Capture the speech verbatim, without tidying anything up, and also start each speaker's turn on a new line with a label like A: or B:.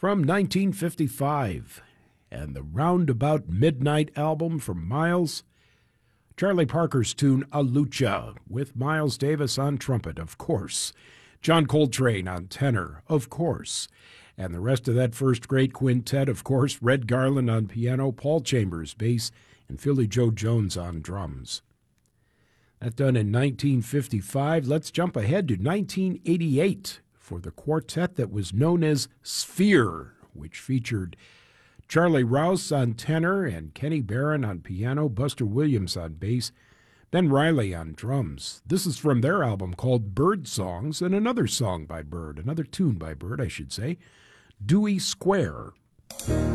A: from nineteen fifty-five. And the Roundabout Midnight album from Miles. Charlie Parker's tune, A Lucha, with Miles Davis on trumpet, of course. John Coltrane on tenor, of course. And the rest of that first great quintet, of course, Red Garland on piano, Paul Chambers bass, and Philly Joe Jones on drums. That done in nineteen fifty-five. Let's jump ahead to nineteen eighty-eight for the quartet that was known as Sphere, which featured Charlie Rouse on tenor and Kenny Barron on piano, Buster Williams on bass, Ben Riley on drums. This is from their album called Bird Songs, and another song by Bird, another tune by Bird, I should say, Dewey Square.